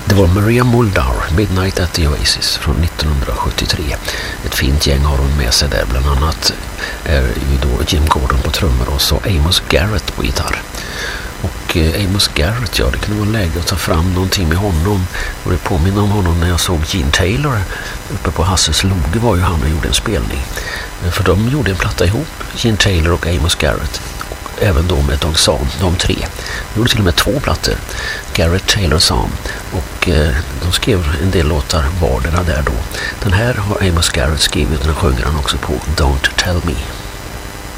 Det var Maria Muldaur, Midnight at the Oasis från 1973. Ett fint gäng har hon med sig där, bland annat är ju då Jim Gordon på trummor och så Amos Garrett på gitarr. Och Amos Garrett, ja, det kunde vara läge att ta fram någonting med honom. Och det påminner om honom när jag såg Gene Taylor uppe på Hasses Loge, var ju han och gjorde en spelning. För de gjorde en platta ihop, Gene Taylor och Amos Garrett. Och även då med Doug Sahm, de tre. De gjorde till och med 2 plattor, Garrett, Taylor, Sahm. Och de skrev en del låtar vardera där då. Den här har Amos Garrett skrivit, och den sjunger han också på Don't Tell Me.